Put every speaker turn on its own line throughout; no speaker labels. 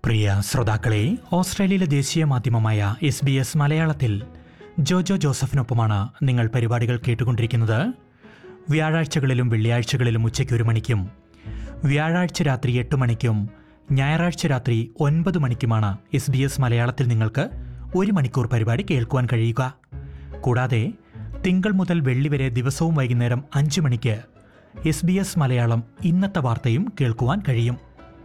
പ്രിയ ശ്രോതാക്കളെ, ഓസ്ട്രേലിയയിലെ ദേശീയ മാധ്യമമായ SBS മലയാളത്തിൽ ജോജോ ജോസഫിനൊപ്പമാണ് നിങ്ങൾ പരിപാടികൾ കേട്ടുകൊണ്ടിരിക്കുന്നത്. വ്യാഴാഴ്ചകളിലും വെള്ളിയാഴ്ചകളിലും ഉച്ചയ്ക്ക് 1 മണിക്കും, വ്യാഴാഴ്ച രാത്രി 8 മണിക്കും, ഞായറാഴ്ച രാത്രി 9 മണിക്കുമാണ് SBS മലയാളത്തിൽ നിങ്ങൾക്ക് 1 മണിക്കൂർ പരിപാടി കേൾക്കുവാൻ കഴിയുക. കൂടാതെ തിങ്കൾ മുതൽ വെള്ളി വരെ ദിവസവും വൈകുന്നേരം 5 മണിക്ക് SBS മലയാളം ഇന്നത്തെ വാർത്തയും കേൾക്കുവാൻ കഴിയും.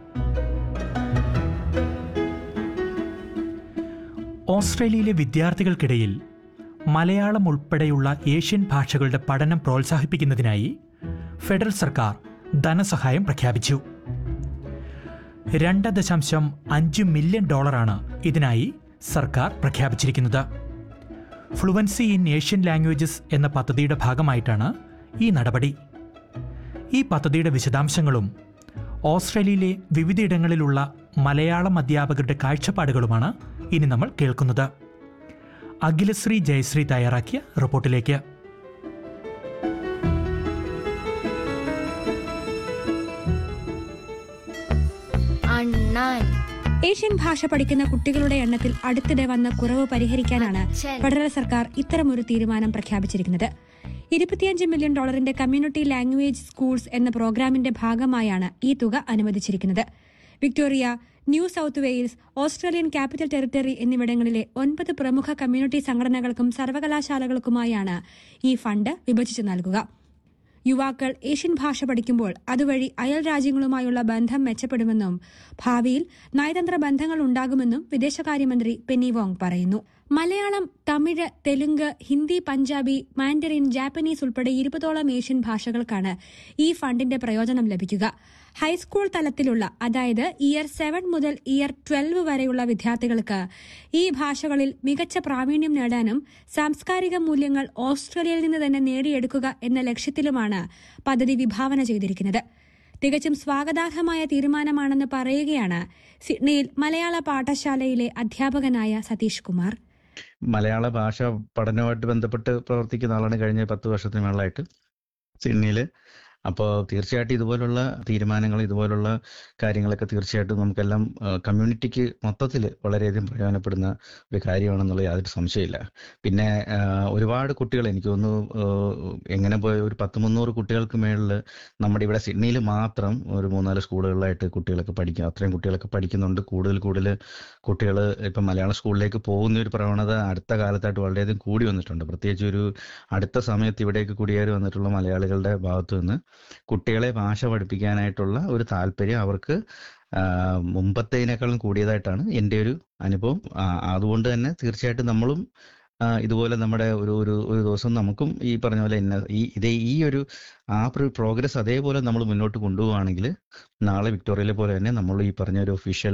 ഓസ്ട്രേലിയയിലെ വിദ്യാർത്ഥികൾക്കിടയിൽ മലയാളം ഉൾപ്പെടെയുള്ള ഏഷ്യൻ ഭാഷകളുടെ പഠനം പ്രോത്സാഹിപ്പിക്കുന്നതിനായി ഫെഡറൽ സർക്കാർ ധനസഹായം പ്രഖ്യാപിച്ചു. $2.5 മില്യൺ ഇതിനായി സർക്കാർ പ്രഖ്യാപിച്ചിരിക്കുന്നത്. ഫ്ലുവൻസി ഇൻ ഏഷ്യൻ ലാംഗ്വേജസ് എന്ന പദ്ധതിയുടെ ഭാഗമായിട്ടാണ് ഈ നടപടി. ഈ പദ്ധതിയുടെ വിശദാംശങ്ങളും ഓസ്ട്രേലിയയിലെ വിവിധയിടങ്ങളിലുള്ള മലയാളം അധ്യാപകരുടെ കാഴ്ചപ്പാടുകളുമാണ് ഇനി നമ്മൾ കേൾക്കുന്നത്. അഖിലശ്രീ ജയശ്രീ തയ്യാറാക്കിയ റിപ്പോർട്ടിലേക്ക്.
ഏഷ്യൻ ഭാഷ പഠിക്കുന്ന കുട്ടികളുടെ എണ്ണത്തിൽ അടുത്തിടെ വന്ന കുറവ് പരിഹരിക്കാനാണ് ഫെഡറൽ സർക്കാർ ഇത്തരമൊരു തീരുമാനം പ്രഖ്യാപിച്ചിരിക്കുന്നത്. $25 മില്യൺ കമ്മ്യൂണിറ്റി ലാംഗ്വേജ് സ്കൂൾസ് എന്ന പ്രോഗ്രാമിന്റെ ഭാഗമായാണ് ഈ തുക അനുവദിച്ചിരിക്കുന്നത്. Victoria, new south Wales, Australian capital territory എന്നിവിടങ്ങളിലെ 9 പ്രമുഖ കമ്മ്യൂണിറ്റി സംഘടനകൾക്കും സർവകലാശാലകൾക്കുമായാണ് ഈ ഫണ്ട് വിഭജിച്ചു നൽകുക. യുവാക്കൾ ഏഷ്യൻ ഭാഷ പഠിക്കുമ്പോൾ അതുവഴി അയൽ രാജ്യങ്ങളുമായുള്ള ബന്ധം മെച്ചപ്പെടുമെന്നും ഭാവിയിൽ നയതന്ത്ര ബന്ധങ്ങൾ ഉണ്ടാകുമെന്നും വിദേശകാര്യമന്ത്രി പെന്നി വോങ് പറയുന്നു. മലയാളം, തമിഴ്, തെലുങ്ക്, ഹിന്ദി, പഞ്ചാബി, മാൻഡറിൻ, ജാപ്പനീസ് ഉൾപ്പെടെ 20ഓളം ഏഷ്യൻ ഭാഷകൾക്കാണ് ഈ ഫണ്ടിന്റെ പ്രയോജനം ലഭിക്കുക. ഹൈസ്കൂൾ തലത്തിലുള്ള, അതായത് ഇയർ 7 മുതൽ ഇയർ 12 വരെയുള്ള വിദ്യാർത്ഥികൾക്ക് ഈ ഭാഷകളിൽ മികച്ച പ്രാവീണ്യം നേടാനും സാംസ്കാരിക മൂല്യങ്ങൾ ഓസ്ട്രേലിയയിൽ നിന്ന് തന്നെ നേടിയെടുക്കുക എന്ന ലക്ഷ്യത്തിലുമാണ് പദ്ധതി വിഭാവന ചെയ്തിരിക്കുന്നത്. തികച്ചും സ്വാഗതാർഹമായ തീരുമാനമാണെന്ന് പറയുകയാണ് സിഡ്നിയിൽ മലയാള പാഠശാലയിലെ അധ്യാപകനായ സതീഷ് കുമാർ.
മലയാള ഭാഷ പഠനവുമായിട്ട് ബന്ധപ്പെട്ട് പ്രവർത്തിക്കുന്ന ആളാണ് കഴിഞ്ഞ 10 വർഷത്തിന് മേളായിട്ട് സിഡ്നിയിൽ. അപ്പോൾ തീർച്ചയായിട്ടും ഇതുപോലുള്ള തീരുമാനങ്ങൾ, ഇതുപോലുള്ള കാര്യങ്ങളൊക്കെ തീർച്ചയായിട്ടും നമുക്കെല്ലാം കമ്മ്യൂണിറ്റിക്ക് മൊത്തത്തിൽ വളരെയധികം പ്രയോജനപ്പെടുന്ന ഒരു കാര്യമാണെന്നുള്ള യാതൊരു സംശയമില്ല. പിന്നെ ഒരുപാട് കുട്ടികൾ, എനിക്ക് തോന്നുന്നു എങ്ങനെ പോയ ഒരു 100-300 കുട്ടികൾക്ക് മേളിൽ നമ്മുടെ ഇവിടെ സിഡ്നിയിൽ മാത്രം ഒരു 3-4 സ്കൂളുകളിലായിട്ട് കുട്ടികളൊക്കെ പഠിക്കും. അത്രയും കുട്ടികളൊക്കെ പഠിക്കുന്നുണ്ട്. കൂടുതൽ കുട്ടികൾ ഇപ്പം മലയാള സ്കൂളിലേക്ക് പോകുന്ന ഒരു പ്രവണത അടുത്ത കാലത്തായിട്ട് വളരെയധികം കൂടി വന്നിട്ടുണ്ട്. പ്രത്യേകിച്ച് ഒരു അടുത്ത സമയത്ത് ഇവിടേക്ക് കുടിയേറി വന്നിട്ടുള്ള മലയാളികളുടെ ഭാഗത്തു നിന്ന് കുട്ടികളെ ഭാഷ പഠിപ്പിക്കാനായിട്ടുള്ള ഒരു താല്പര്യം അവർക്ക് മുമ്പത്തേതിനേക്കാളും കൂടിയതായിട്ടാണ് എൻ്റെ ഒരു അനുഭവം. അതുകൊണ്ട് തന്നെ തീർച്ചയായിട്ടും നമ്മളും ഇതുപോലെ നമ്മുടെ ഒരു ദിവസം നമുക്കും ഈ പറഞ്ഞ പോലെ ഈ ഒരു പ്രോഗ്രസ് അതേപോലെ നമ്മൾ മുന്നോട്ട് കൊണ്ടുപോവുകയാണെങ്കിൽ നാളെ വിക്ടോറിയയിലെ പോലെ തന്നെ നമ്മൾ ഈ പറഞ്ഞ ഒരു ഒഫീഷ്യൽ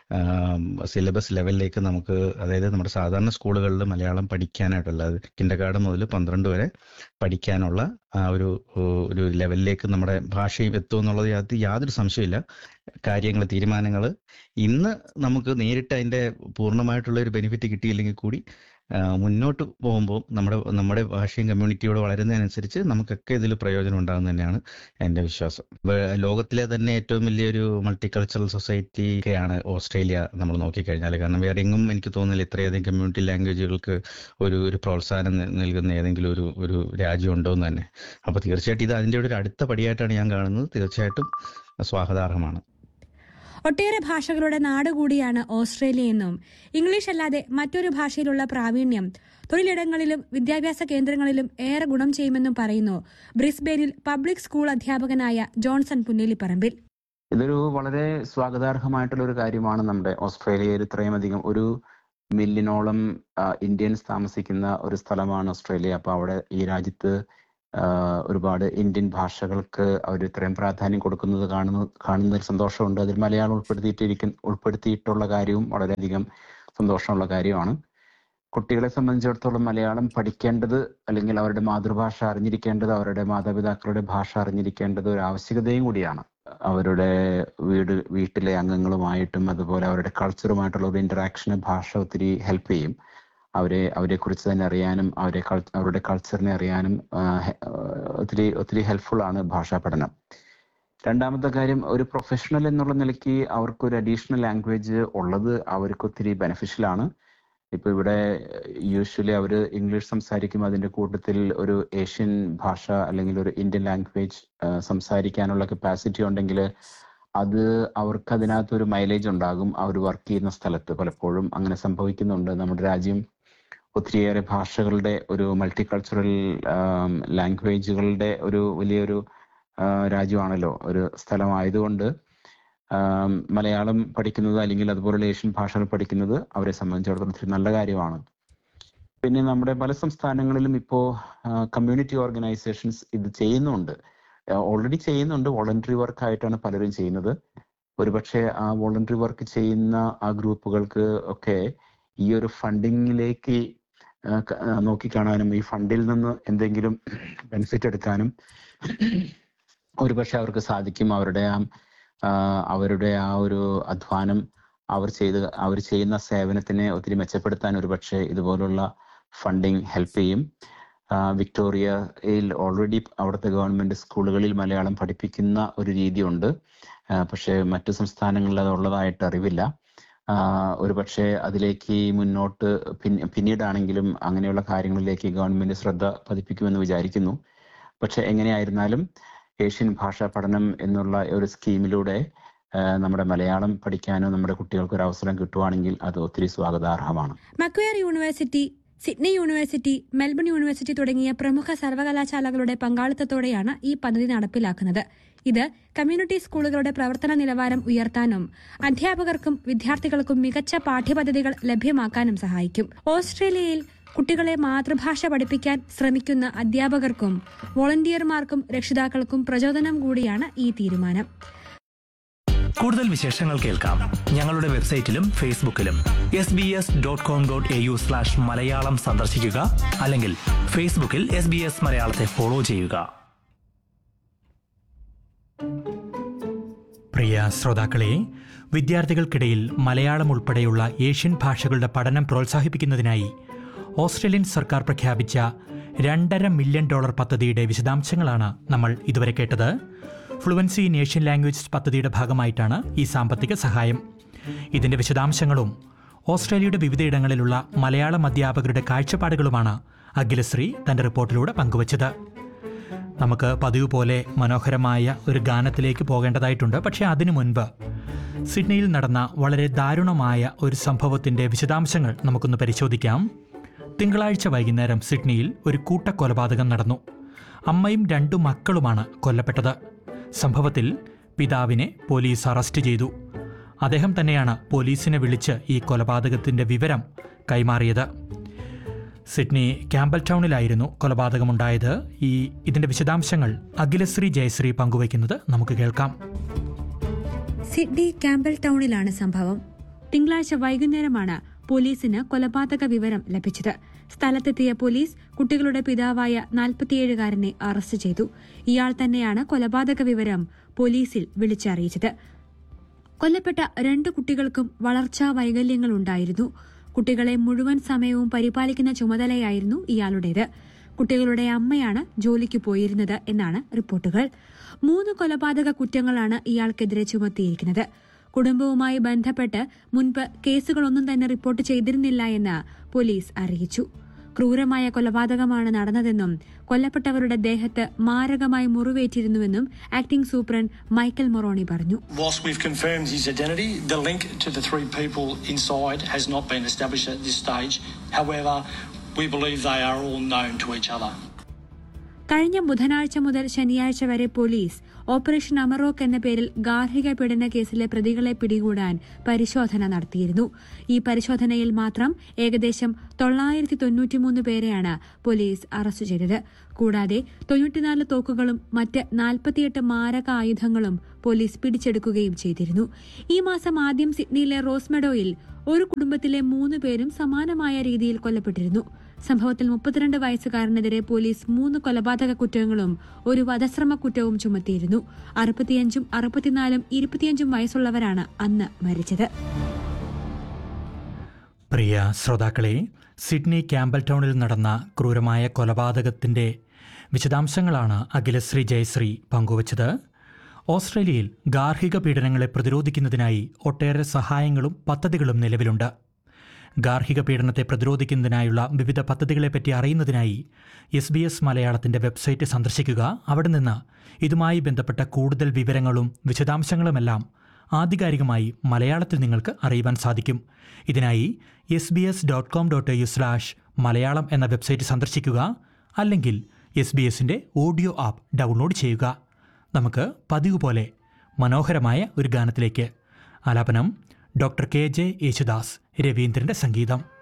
സിലബസ് ലെവലിലേക്ക് നമുക്ക്, അതായത് നമ്മുടെ സാധാരണ സ്കൂളുകളിൽ മലയാളം പഠിക്കാനായിട്ടുള്ള കിൻഡർഗാർട്ടൻ മുതൽ 12 വരെ പഠിക്കാനുള്ള ഒരു ലെവലിലേക്ക് നമ്മുടെ ഭാഷയും എത്തും എന്നുള്ളത് യാതൊരു സംശയമില്ല. തീരുമാനങ്ങൾ ഇന്ന് നമുക്ക് നേരിട്ട് അതിൻ്റെ പൂർണ്ണമായിട്ടുള്ള ഒരു ബെനിഫിറ്റ് കിട്ടിയില്ലെങ്കിൽ കൂടി മുന്നോട്ട് പോകുമ്പോൾ നമ്മുടെ ഭാഷയും കമ്മ്യൂണിറ്റിയോട് വളരുന്നതിനനുസരിച്ച് നമുക്കൊക്കെ ഇതിൽ പ്രയോജനം ഉണ്ടാകുന്ന തന്നെയാണ് എൻ്റെ വിശ്വാസം. ലോകത്തിലെ തന്നെ ഏറ്റവും വലിയൊരു മൾട്ടികൾച്ചറൽ സൊസൈറ്റിയാണ് ഓസ്ട്രേലിയ നമ്മൾ നോക്കിക്കഴിഞ്ഞാൽ. കാരണം വേറെ എങ്ങും എനിക്ക് തോന്നുന്നില്ല ഇത്രയധികം കമ്മ്യൂണിറ്റി ലാംഗ്വേജുകൾക്ക് ഒരു പ്രോത്സാഹനം നൽകുന്ന ഏതെങ്കിലും ഒരു രാജ്യം ഉണ്ടോ എന്ന് തന്നെ. അപ്പോൾ തീർച്ചയായിട്ടും ഇത് അതിൻ്റെ ഒരു അടുത്ത പടിയായിട്ടാണ് ഞാൻ കാണുന്നത്. തീർച്ചയായിട്ടും സ്വാഗതാർഹമാണ്.
ഒട്ടേറെ ഭാഷകളുടെ നാട് കൂടിയാണ് ഓസ്ട്രേലിയ എന്നും ഇംഗ്ലീഷ് അല്ലാതെ മറ്റൊരു ഭാഷയിലുള്ള പ്രാവീണ്യം തൊഴിലിടങ്ങളിലും വിദ്യാഭ്യാസ കേന്ദ്രങ്ങളിലും ഏറെ ഗുണം ചെയ്യുമെന്നും പറയുന്നു ബ്രിസ്ബെയിനിൽ പബ്ലിക് സ്കൂൾ അധ്യാപകനായ ജോൺസൺ പുന്നേലിപ്പറമ്പിൽ.
ഇതൊരു വളരെ സ്വാഗതാർഹമായിട്ടുള്ള ഒരു കാര്യമാണ്. നമ്മുടെ ഓസ്ട്രേലിയയിൽ ഇത്രയും അധികം 1 മില്യണോളം ഇന്ത്യൻസ് താമസിക്കുന്ന ഒരു സ്ഥലമാണ് ഓസ്ട്രേലിയ. അപ്പോൾ അവിടെ ഈ രാജ്യത്ത് ഒരുപാട് ഇന്ത്യൻ ഭാഷകൾക്ക് അവർ ഇത്രയും പ്രാധാന്യം കൊടുക്കുന്നത് കാണുന്നതിൽ സന്തോഷമുണ്ട്. അതിൽ മലയാളം ഉൾപ്പെടുത്തിയിട്ടുള്ള കാര്യവും വളരെയധികം സന്തോഷമുള്ള കാര്യമാണ്. കുട്ടികളെ സംബന്ധിച്ചിടത്തോളം മലയാളം പഠിക്കേണ്ടത്, അല്ലെങ്കിൽ അവരുടെ മാതൃഭാഷ അറിഞ്ഞിരിക്കേണ്ടത്, അവരുടെ മാതാപിതാക്കളുടെ ഭാഷ അറിഞ്ഞിരിക്കേണ്ടത് ഒരു ആവശ്യകതയും കൂടിയാണ്. അവരുടെ വീട്ടിലെ അംഗങ്ങളുമായിട്ടും അതുപോലെ അവരുടെ കൾച്ചറുമായിട്ടുള്ള ഒരു ഇന്ററാക്ഷന് ഭാഷ ഒത്തിരി ഹെൽപ്പ് ചെയ്യും. അവരെ കുറിച്ച് തന്നെ അറിയാനും അവരുടെ കൾച്ചറിനെ അറിയാനും ഒത്തിരി ഹെൽപ്ഫുൾ ആണ് ഭാഷാ പഠനം. രണ്ടാമത്തെ കാര്യം, ഒരു പ്രൊഫഷണൽ എന്നുള്ള നിലയ്ക്ക് അവർക്കൊരു അഡീഷണൽ ലാംഗ്വേജ് ഉള്ളത് അവർക്ക് ഒത്തിരി ബെനിഫിഷ്യൽ ആണ്. ഇപ്പൊ ഇവിടെ യൂഷ്വലി അവർ ഇംഗ്ലീഷ് സംസാരിക്കും, അതിന്റെ കൂട്ടത്തിൽ ഒരു ഏഷ്യൻ ഭാഷ അല്ലെങ്കിൽ ഒരു ഇന്ത്യൻ ലാംഗ്വേജ് സംസാരിക്കാനുള്ള കപ്പാസിറ്റി ഉണ്ടെങ്കിൽ അത് അവർക്ക് അതിനകത്തൊരു മൈലേജ് ഉണ്ടാകും. അവർ വർക്ക് ചെയ്യുന്ന സ്ഥലത്ത് പലപ്പോഴും അങ്ങനെ സംഭവിക്കുന്നുണ്ട്. നമ്മുടെ രാജ്യം ഒത്തിരിയേറെ ഭാഷകളുടെ ഒരു മൾട്ടി കൾച്ചറൽ ലാംഗ്വേജുകളുടെ ഒരു വലിയൊരു രാജ്യമാണല്ലോ, ഒരു സ്ഥലമായതുകൊണ്ട് മലയാളം പഠിക്കുന്നത് അല്ലെങ്കിൽ അതുപോലുള്ള ഏഷ്യൻ ഭാഷകൾ പഠിക്കുന്നത് അവരെ സംബന്ധിച്ചിടത്തോളം ഒത്തിരി നല്ല കാര്യമാണ്. പിന്നെ നമ്മുടെ പല സംസ്ഥാനങ്ങളിലും ഇപ്പോൾ കമ്മ്യൂണിറ്റി ഓർഗനൈസേഷൻസ് ഇത് ചെയ്യുന്നുണ്ട്, ഓൾറെഡി ചെയ്യുന്നുണ്ട്. വോളണ്ടറി വർക്ക് ആയിട്ടാണ് പലരും ചെയ്യുന്നത്. ഒരുപക്ഷെ ആ വോളണ്ടറി വർക്ക് ചെയ്യുന്ന ആ ഗ്രൂപ്പുകൾക്ക് ഒക്കെ ഈ ഒരു ഫണ്ടിങ്ങിലേക്ക് നോക്കിക്കാണാനും ഈ ഫണ്ടിൽ നിന്ന് എന്തെങ്കിലും ബെനിഫിറ്റ് എടുക്കാനും ഒരുപക്ഷെ അവർക്ക് സാധിക്കും. അവരുടെ ആ ഒരു അധ്വാനം അവർ ചെയ്യുന്ന സേവനത്തിനെ ഒത്തിരി മെച്ചപ്പെടുത്താൻ ഒരുപക്ഷെ ഇതുപോലുള്ള ഫണ്ടിങ് ഹെൽപ്പ് ചെയ്യും. വിക്ടോറിയയിൽ ഓൾറെഡി അവിടുത്തെ ഗവൺമെന്റ് സ്കൂളുകളിൽ മലയാളം പഠിപ്പിക്കുന്ന ഒരു രീതിയുണ്ട്. പക്ഷെ മറ്റു സംസ്ഥാനങ്ങളിൽ അത് ഉള്ളതായിട്ട് അറിവില്ല. ഒരുപക്ഷെ അതിലേക്ക് മുന്നോട്ട് പിന്നീടാണെങ്കിലും അങ്ങനെയുള്ള കാര്യങ്ങളിലേക്ക് ഗവൺമെന്റ് ശ്രദ്ധ പതിപ്പിക്കുമെന്ന് വിചാരിക്കുന്നു. പക്ഷെ എങ്ങനെയായിരുന്നാലും ഏഷ്യൻ ഭാഷാ പഠനം എന്നുള്ള ഒരു സ്കീമിലൂടെ നമ്മുടെ മലയാളം പഠിക്കാനോ നമ്മുടെ കുട്ടികൾക്ക് ഒരു അവസരം കിട്ടുവാണെങ്കിൽ അത് ഒത്തിരി സ്വാഗതാർഹമാണ്.
മക്വയർ university, Sydney university, Melbourne university തുടങ്ങിയ പ്രമുഖ സർവകലാശാലകളുടെ പങ്കാളിത്തത്തോടെയാണ് ഈ പദ്ധതി നടപ്പിലാക്കുന്നത്. ഇത് കമ്മ്യൂണിറ്റി സ്കൂളുകളുടെ പ്രവർത്തന നിലവാരം ഉയർത്താനും അധ്യാപകർക്കും വിദ്യാർത്ഥികൾക്കും മികച്ച പാഠ്യപദ്ധതികൾ ലഭ്യമാക്കാനും സഹായിക്കും. ഓസ്ട്രേലിയയിൽ കുട്ടികളെ മാതൃഭാഷ പഠിപ്പിക്കാൻ ശ്രമിക്കുന്ന അധ്യാപകർക്കും വോളണ്ടിയർമാർക്കും രക്ഷിതാക്കൾക്കും പ്രചോദനം കൂടിയാണ് ഈ തീരുമാനം.
കൂടുതൽ വിശേഷങ്ങൾ കേൾക്കാം ഞങ്ങളുടെ വെബ്സൈറ്റിലും ഫേസ്ബുക്കിലും. sbs.com.au/മലയാളം സന്ദർശിക്കുക. അല്ലെങ്കിൽ ഫേസ്ബുക്കിൽ SBS മലയാളത്തെ ഫോളോ ചെയ്യുക.
പ്രിയ ശ്രോതാക്കളെ, വിദ്യാർത്ഥികൾക്കിടയിൽ മലയാളം ഉൾപ്പെടെയുള്ള ഏഷ്യൻ ഭാഷകളുടെ പഠനം പ്രോത്സാഹിപ്പിക്കുന്നതിനായി ഓസ്ട്രേലിയൻ സർക്കാർ പ്രഖ്യാപിച്ച $2.5 മില്യൺ പദ്ധതിയുടെ വിശദാംശങ്ങളാണ് നമ്മൾ ഇതുവരെ കേട്ടത്. ഫ്ലുവൻസി ഇൻ ഏഷ്യൻ ലാംഗ്വേജസ് പദ്ധതിയുടെ ഭാഗമായിട്ടാണ് ഈ സാമ്പത്തിക സഹായം. ഇതിൻ്റെ വിശദാംശങ്ങളും ഓസ്ട്രേലിയയുടെ വിവിധയിടങ്ങളിലുള്ള മലയാളം അധ്യാപകരുടെ കാഴ്ചപ്പാടുകളുമാണ് അഖിലശ്രീ തൻ്റെ റിപ്പോർട്ടിലൂടെ പങ്കുവച്ചത്. നമുക്ക് പതിവ് പോലെ മനോഹരമായ ഒരു ഗാനത്തിലേക്ക് പോകേണ്ടതായിട്ടുണ്ട്. പക്ഷേ അതിനു മുൻപ് സിഡ്നിയിൽ നടന്ന വളരെ ദാരുണമായ ഒരു സംഭവത്തിൻ്റെ വിശദാംശങ്ങൾ നമുക്കൊന്ന് പരിശോധിക്കാം. തിങ്കളാഴ്ച വൈകുന്നേരം സിഡ്നിയിൽ ഒരു കൂട്ടക്കൊലപാതകം നടന്നു. അമ്മയും 2 മക്കളുമാണ് കൊല്ലപ്പെട്ടത്. സംഭവത്തിൽ പിതാവിനെ പോലീസ് അറസ്റ്റ് ചെയ്തു. അദ്ദേഹം തന്നെയാണ് പോലീസിനെ വിളിച്ച് ഈ കൊലപാതകത്തിൻ്റെ വിവരം കൈമാറിയത്. Sydney Campbell ടൗണിലായിരുന്നു കൊലപാതകമുണ്ടായത്. ഇതിൻ്റെ വിശദാംശങ്ങൾ അഖിലശ്രീ ജയശ്രീ പങ്കുവയ്ക്കുന്നത് നമുക്ക് കേൾക്കാം.
സിഡ്നി ക്യാമ്പൽ ടൗണിലാണ് സംഭവം. തിങ്കളാഴ്ച വൈകുന്നേരമാണ് പോലീസിന് കൊലപാതക വിവരം ലഭിച്ചത്. സ്ഥലത്തെത്തിയ പോലീസ് കുട്ടികളുടെ പിതാവായ 47-കാരനെ അറസ്റ്റ് ചെയ്തു. ഇയാൾ തന്നെയാണ് കൊലപാതക വിവരം പോലീസിൽ വിളിച്ചറിയിച്ചത്. കൊല്ലപ്പെട്ട 2 കുട്ടികൾക്കും വളർച്ചാ വൈകല്യങ്ങളുണ്ടായിരുന്നു. കുട്ടികളെ മുഴുവൻ സമയവും പരിപാലിക്കുന്ന ചുമതലയായിരുന്നു ഇയാളുടേത്. കുട്ടികളുടെ അമ്മയാണ് ജോലിക്ക് പോയിരുന്നത് എന്നാണ് റിപ്പോർട്ടുകൾ. 3 കൊലപാതക കുറ്റങ്ങളാണ് ഇയാൾക്കെതിരെ ചുമത്തിയിരിക്കുന്നത്. കുടുംബവുമായി ബന്ധപ്പെട്ട് മുൻപ് കേസുകളൊന്നും തന്നെ റിപ്പോർട്ട് ചെയ്തിരുന്നില്ല എന്ന് പോലീസ് അറിയിച്ചു. ക്രൂരമായ കൊലപാതകമാണ് നടന്നതെന്നും കൊല്ലപ്പെട്ടവരുടെ ദേഹത്ത് മാരകമായി മുറിവേറ്റിരുന്നുവെന്നും ആക്ടിംഗ് സൂപ്രണ്ട് മൈക്കൽ മൊറോണി പറഞ്ഞു.
Whilst we've confirmed his identity, the link to the 3 people inside has not been established at this stage. However, we believe they are all known to each other.
കഴിഞ്ഞ ബുധനാഴ്ച മുതൽ ശനിയാഴ്ച വരെ police operation Amarok എന്ന പേരിൽ ഗാർഹിക പീഡന കേസിലെ പ്രതികളെ പിടികൂടാൻ പരിശോധന നടത്തിയിരുന്നു. ഈ പരിശോധനയിൽ മാത്രം ഏകദേശം 993 പേരെയാണ് പോലീസ് അറസ്റ്റ് ചെയ്തത്. കൂടാതെ 94 തോക്കുകളും മറ്റ് 48 മാരക ആയുധങ്ങളും പോലീസ് പിടിച്ചെടുക്കുകയും ചെയ്തിരുന്നു. ഈ മാസം ആദ്യം സിഡ്നിയിലെ റോസ്മെഡോയിൽ ഒരു കുടുംബത്തിലെ 3 പേരും സമാനമായ രീതിയിൽ കൊല്ലപ്പെട്ടിരുന്നു. സംഭവത്തിൽ 32 വയസ്സുകാരനെതിരെ പോലീസ് 3 കൊലപാതക കുറ്റങ്ങളും 1 വധശ്രമ കുറ്റവും ചുമത്തിയിരുന്നു. 65, 64, 25 വയസ്സുള്ളവരാണ് അന്ന് മരിച്ചത്.
പ്രിയ ശ്രോതാക്കളെ, സിഡ്നി ക്യാമ്പൽ ടൗണിൽ നടന്ന ക്രൂരമായ കൊലപാതകത്തിൻ്റെ വിശദാംശങ്ങളാണ് അഖിലശ്രീ ജയശ്രീ പങ്കുവച്ചത്. ഓസ്ട്രേലിയയിൽ ഗാർഹിക പീഡനങ്ങളെ പ്രതിരോധിക്കുന്നതിനായി ഒട്ടേറെ സഹായങ്ങളും പദ്ധതികളും നിലവിലുണ്ട്. ഗാർഹിക പീഡനത്തെ പ്രതിരോധിക്കുന്നതിനായുള്ള വിവിധ പദ്ധതികളെപ്പറ്റി അറിയുന്നതിനായി SBS മലയാളത്തിൻ്റെ വെബ്സൈറ്റ് സന്ദർശിക്കുക. അവിടെ നിന്ന് ഇതുമായി ബന്ധപ്പെട്ട കൂടുതൽ വിവരങ്ങളും വിശദാംശങ്ങളുമെല്ലാം ആധികാരികമായി മലയാളത്തിൽ നിങ്ങൾക്ക് അറിയുവാൻ സാധിക്കും. ഇതിനായി sbs.com.au/മലയാളം എന്ന വെബ്സൈറ്റ് സന്ദർശിക്കുക. അല്ലെങ്കിൽ SBS-ൻ്റെ ഓഡിയോ ആപ്പ് ഡൗൺലോഡ് ചെയ്യുക. നമുക്ക് പതിവ് പോലെ മനോഹരമായ ഒരു ഗാനത്തിലേക്ക്. ആലാപനം ഡോക്ടർ KJ യേശുദാസ്, രവീന്ദ്രൻ്റെ സംഗീതം.